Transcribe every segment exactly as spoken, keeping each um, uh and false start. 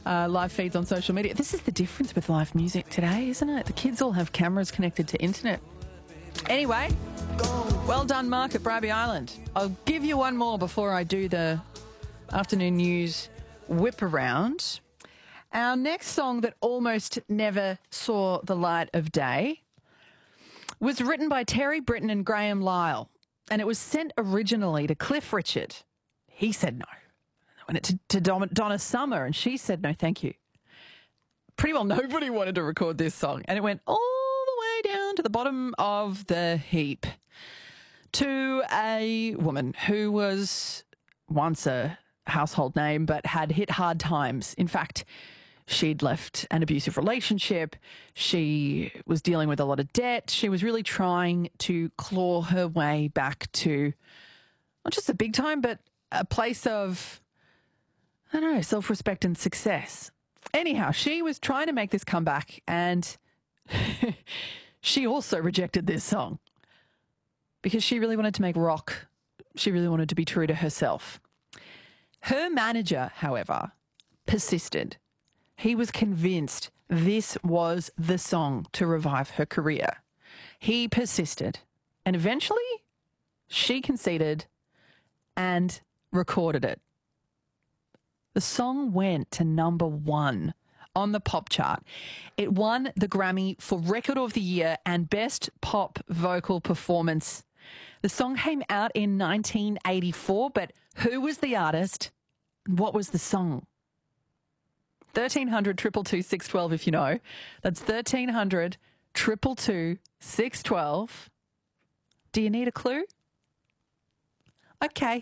uh, live feeds on social media. This is the difference with live music today, isn't it? The kids all have cameras connected to internet. Anyway, well done, Mark, at Bribie Island. I'll give you one more before I do the afternoon news whip around. Our next song that almost never saw the light of day was written by Terry Britton and Graham Lyle, and it was sent originally to Cliff Richard. He said no. I went to, to Dom, Donna Summer, and she said no, thank you. Pretty well nobody wanted to record this song, and it went all the way down to the bottom of the heap to a woman who was once a household name but had hit hard times. In fact, she'd left an abusive relationship. She was dealing with a lot of debt. She was really trying to claw her way back to not just a big time, but a place of, I don't know, self-respect and success. Anyhow, she was trying to make this comeback, and she also rejected this song because she really wanted to make rock. She really wanted to be true to herself. Her manager, however, persisted. He was convinced this was the song to revive her career. He persisted, and eventually she conceded and recorded it. The song went to number one on the pop chart. It won the Grammy for Record of the Year and Best Pop Vocal Performance. The song came out in nineteen eighty-four, but who was the artist? What was the song? thirteen hundred, two two two, six one two if you know. That's thirteen hundred, two two two, six one two. Do you need a clue? Okay.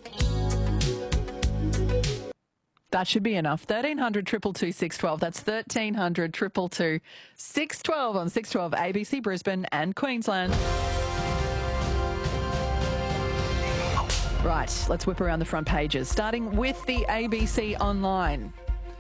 That should be enough. thirteen hundred, two two two, six one two. That's thirteen hundred, two two two, six one two on six twelve A B C Brisbane and Queensland. Right, let's whip around the front pages, starting with the A B C Online.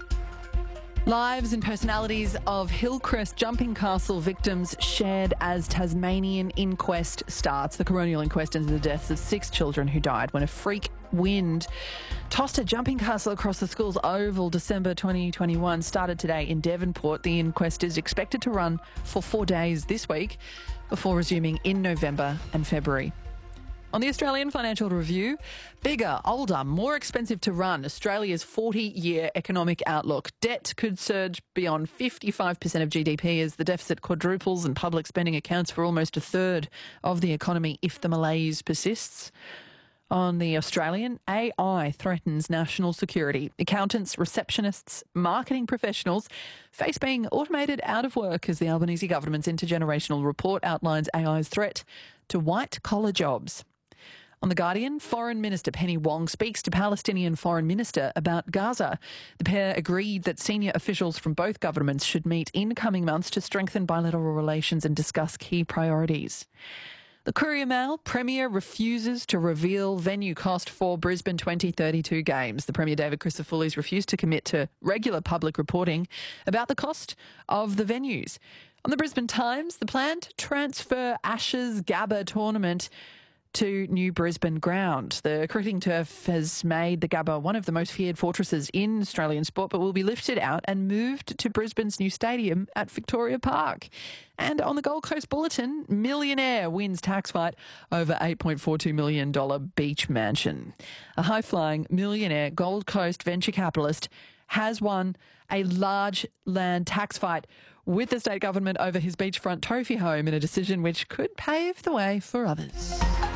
Lives and personalities of Hillcrest jumping castle victims shared as Tasmanian inquest starts. The coronial inquest into the deaths of six children who died when a freak wind tossed a jumping castle across the school's oval. December twenty twenty-one started today in Devonport. The inquest is expected to run for four days this week before resuming in November and February. On the Australian Financial Review, bigger, older, more expensive to run, Australia's forty-year economic outlook. Debt could surge beyond fifty-five percent of G D P as the deficit quadruples and public spending accounts for almost a third of the economy if the malaise persists. On the Australian, A I threatens national security. Accountants, receptionists, marketing professionals face being automated out of work as the Albanese government's intergenerational report outlines A I's threat to white-collar jobs. On The Guardian, Foreign Minister Penny Wong speaks to Palestinian Foreign Minister about Gaza. The pair agreed that senior officials from both governments should meet in coming months to strengthen bilateral relations and discuss key priorities. The Courier Mail, Premier refuses to reveal venue cost for Brisbane twenty thirty-two games. The Premier David Crisafulli's refused to commit to regular public reporting about the cost of the venues. On the Brisbane Times, the planned transfer Ashes Gabba tournament to New Brisbane ground. The cricketing turf has made the Gabba one of the most feared fortresses in Australian sport, but will be lifted out and moved to Brisbane's new stadium at Victoria Park. And on the Gold Coast Bulletin, millionaire wins tax fight over eight point four two million dollars beach mansion. A high-flying millionaire Gold Coast venture capitalist has won a large land tax fight with the state government over his beachfront trophy home in a decision which could pave the way for others.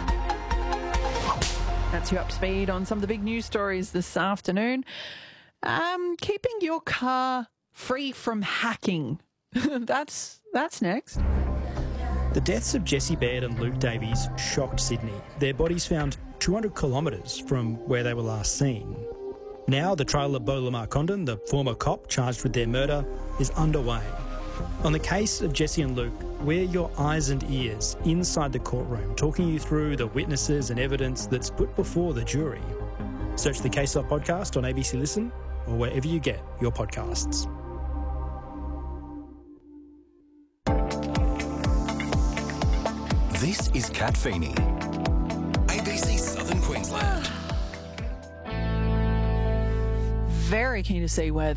That's you up to speed on some of the big news stories this afternoon. Um, keeping your car free from hacking. that's that's next. The deaths of Jessie Baird and Luke Davies shocked Sydney. Their bodies found two hundred kilometres from where they were last seen. Now the trial of Beau Lamar Condon, the former cop charged with their murder, is underway. On the case of Jessie and Luke, we're your eyes and ears inside the courtroom, talking you through the witnesses and evidence that's put before the jury. Search the Case Off podcast on A B C Listen or wherever you get your podcasts. This is Kat Feeney, A B C Southern Queensland. Very keen to see where